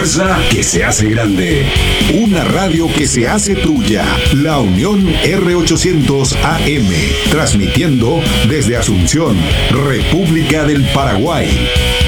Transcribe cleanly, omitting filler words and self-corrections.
fuerza que se hace grande. Una radio que se hace tuya. La Unión R800 AM. Transmitiendo desde Asunción, República del Paraguay.